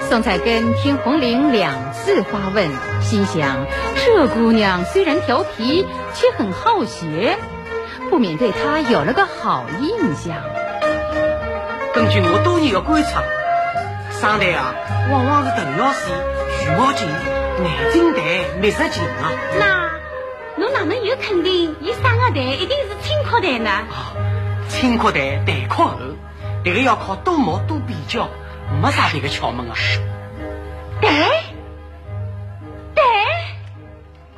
宋彩根听红菱两次发问，心想这姑娘虽然调皮，却很好学，不免对她有了个好印象。 根据我多年的观察，上台啊，往往是邓老师羽毛劲、眼睛大、密实劲啊。 那侬哪能有肯定伊上个台一定是清课台呢？ 清课台台靠后，这个要靠多摸多比较，没啥别个窍门啊。 台